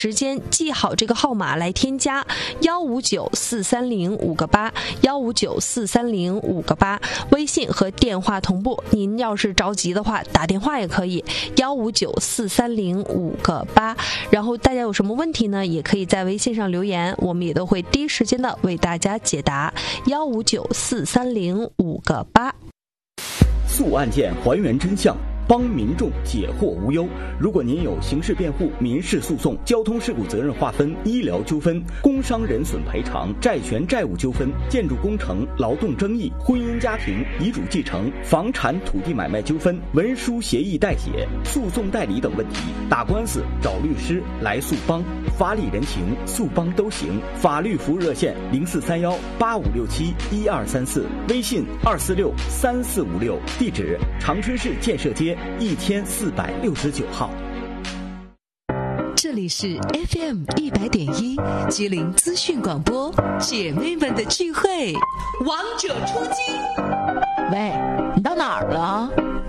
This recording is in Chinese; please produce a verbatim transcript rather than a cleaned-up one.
时间记好这个号码来添加幺五九四三零五个八幺五九四三零五个八，微信和电话同步。您要是着急的话，打电话也可以幺五九四三零五个八。然后大家有什么问题呢，也可以在微信上留言，我们也都会第一时间的为大家解答。幺五九四三零五个八。 诉案件还原真相，帮民众解惑无忧。如果您有刑事辩护、民事诉讼、交通事故责任划分、医疗纠纷、工伤人损赔偿、债权债务纠纷、建筑工程、劳动争议、婚姻家庭、遗嘱继承、房产土地买卖纠纷、文书协议代写、诉讼代理等问题，打官司找律师来诉帮，发力人情，诉帮都行。法律服务热线零四三幺八五六七一二三四，微信二四六三四五六，地址长春市建设街一千四百六十九号。 这里是 F M 一百点一吉林资讯广播，姐妹们的聚会，王者出击。